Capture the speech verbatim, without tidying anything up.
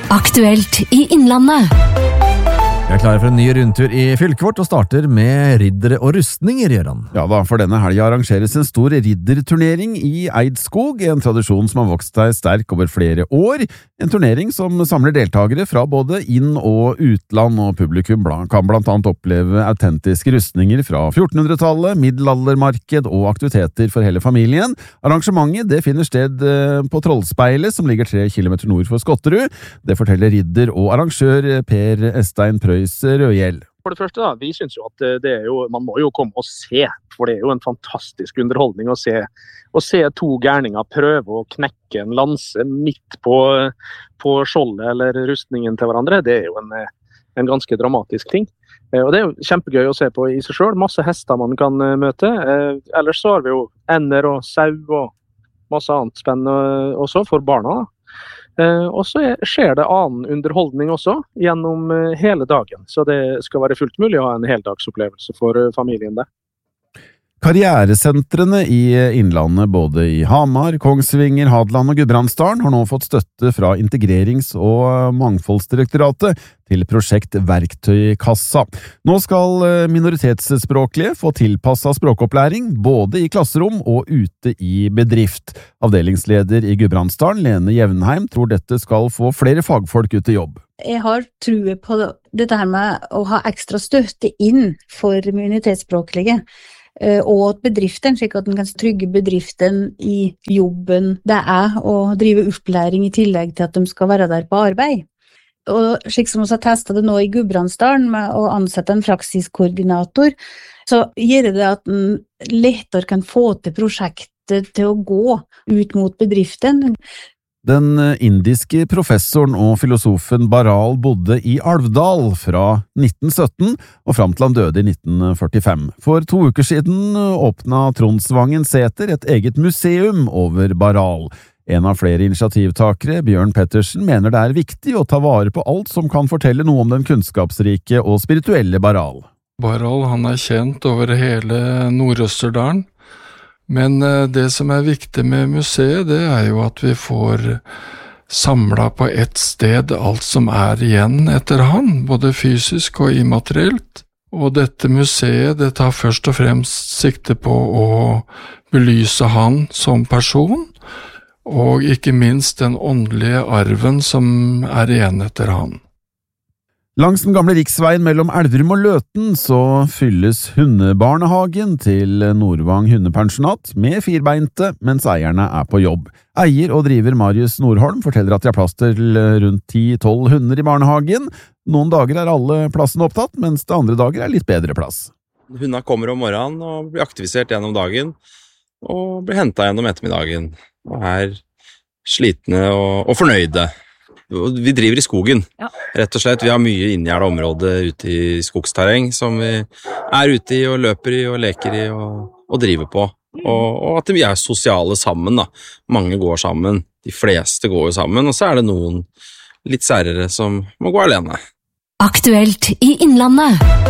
Aktuelt i Innlandet. Jeg er klar for en ny rundtur i fylket vårt og starter med riddere og rustninger, Gøran. Ja da, for denne helgen arrangeres en stor ridderturnering i Eidskog, en tradisjon som har vokst seg sterk over flere år. En turnering som samler deltagere fra både inn- og utland, og publikum kan blant annet oppleve autentiske rustninger fra fjortenhundretallet, middelaldermarked og aktiviteter for hele familien. Arrangementet det finner sted på Trollspeilet, som ligger tre kilometer nord for Skotterud. Det forteller ridder og arrangør Per Estein Prøys Rødhjell. For det første da, vi synes jo at det er jo, man må jo komme og se, for det er jo en fantastisk underholdning å se, å se to gærninger prøve å knekke en lanse midt på, på skjoldet eller rustningen til hverandre. Det er jo en, en ganske dramatisk ting. Og det er jo kjempegøy å se på i seg selv, masse hester man kan møte. Ellers så har vi jo ender og sau og masse annet spennende også for barna da. Og så skjer det annen underholdning også gjennom hele dagen, så det skal være fullt mulig å ha en heldagsopplevelse for familien der. Karrieresentrene i Innlandet, både i Hamar, Kongsvinger, Hadeland og Gudbrandsdalen, har nå fått støtte fra Integrerings- og Mangfoldsdirektoratet til prosjekt Verktøykassa. Nå skal minoritetsspråklige få tilpasset språkopplæring, både i klasserom og ute i bedrift. Avdelingsleder i Gudbrandsdalen, Lene Jevnheim, tror dette skal få flere fagfolk ut i jobb. Jeg har tro på dette her med å ha ekstra støtte inn for minoritetsspråklige, og at bedriften, slik at den kan trygge bedriften i jobben det er å drive opplæring i tillegg til at de skal være der på arbeid. Og slik som vi har testet det nå i Gudbrandsdalen med å ansette en praksiskoordinator, så gjør det at den lettere kan få til prosjektet til å gå ut mot bedriften. Den indiske professoren og filosofen Baral bodde i Alvdal fra nitten sytten og fram til han døde i nitten førtifem. For to uker siden åpnet Tronsvangen Sæter et eget museum over Baral. En av flere initiativtakere, Bjørn Pettersen, mener det er viktig å ta vare på alt som kan fortelle noe om den kunnskapsrike og spirituelle Baral. Baral han er kjent over hele Nord-Østerdalen. Men det som er viktig med museet, det er jo at vi får samlet på ett sted alt som er igjen etter han, både fysisk og immaterielt. Og dette museet, det tar først og fremst sikte på å belyse han som person, og ikke minst den åndelige arven som er igjen etter han. Langs den gamle riksveien mellom Elverum og Løten så fylles hundebarnehagen til Nordvang hundepensjonat med firbeinte, mens eierne er på jobb. Eier og driver Marius Nordholm forteller at de har plass til rundt ti til tolv hunder i barnehagen. Noen dager er alle plassene opptatt, mens det andre dager er litt bedre plass. Hundene kommer om morgenen og blir aktivisert gjennom dagen, og blir hentet gjennom ettermiddagen, og er slitne og, og fornøyde. Vi driver i skogen, ja. Rett og slett. Vi har mye inngjerdet område ute i skogsterreng som vi er ute i og løper i og leker i og, og driver på. Og, og at vi er sosiale sammen da. Mange går sammen, de fleste går jo sammen, og så er det noen litt særere som må gå alene. Aktuelt i Innlandet.